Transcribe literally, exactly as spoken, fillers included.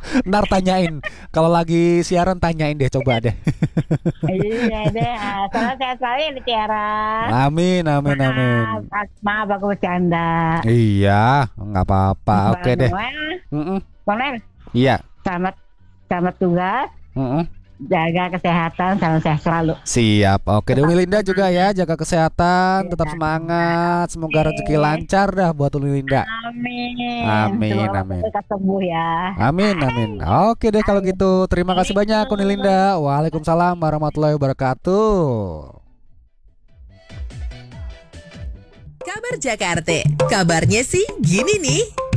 Ntar tanyain. Kalau lagi siaran tanyain deh, coba deh. Iya deh, ah, salam sehat selalu ya Tiara. Amin, amin, amin. Maaf, ak- maaf aku bercanda. Iya, nggak apa-apa. Oke Bang deh. Noel, Mm-mm. Bang Noel, Iya. selamat selamat tugas, Mm-mm. jaga kesehatan, salam sehat selalu. Siap. Oke deh, Tetap Umi Linda juga ya, semangat. jaga kesehatan, Ya, tetap semangat. Semoga rezeki oke. lancar dah buat Umi Linda. Amin. Amin, Semoga amin. kita sembuh ya. Amin, amin. Oke deh kalau Ayo. gitu. Terima kasih Thank banyak, Uni Linda. you. Waalaikumsalam warahmatullahi wabarakatuh. Kabar Jakarta. Kabarnya sih gini nih.